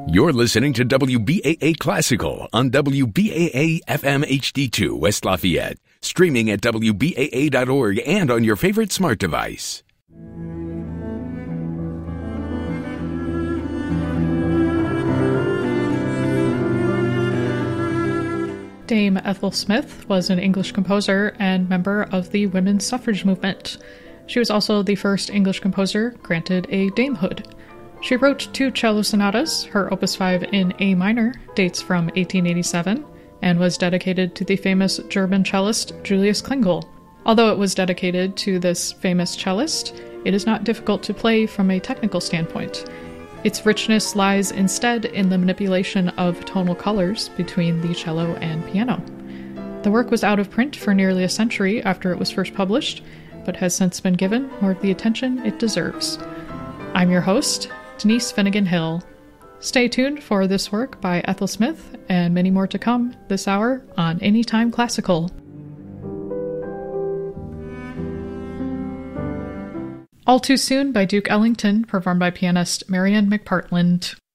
You're listening to WBAA Classical on WBAA FM HD2 West Lafayette, streaming at WBAA.org and on your favorite smart device. Dame Ethel Smyth was an English composer and member of the women's suffrage movement. She was also the first English composer granted a damehood. She wrote 2 cello sonatas. Her Opus 5 in A minor dates from 1887 and was dedicated to the famous German cellist Julius Klingel. Although it was dedicated to this famous cellist, it is not difficult to play from a technical standpoint. Its richness lies instead in the manipulation of tonal colors between the cello and piano. The work was out of print for nearly a century after it was first published, but has since been given more of the attention it deserves. I'm your host, Denise Finnegan Hill. Stay tuned for this work by Ethel Smyth and many more to come this hour on Anytime Classical. All Too Soon by Duke Ellington, performed by pianist Marian McPartland.